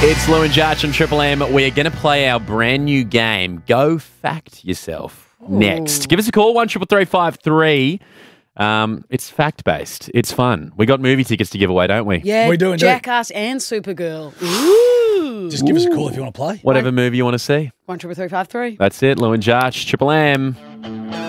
It's Lou and Jarch on Triple M. We are going to play our brand new game, Go Fact Yourself, next. Give us a call, 133353. It's fact-based. It's fun. We got movie tickets to give away, don't we? Yeah, We do indeed. Jackass and Supergirl. Ooh. Just give us a call if you want to play. Whatever movie you want to see. 133353. That's it, Lou and Jarch, Triple M.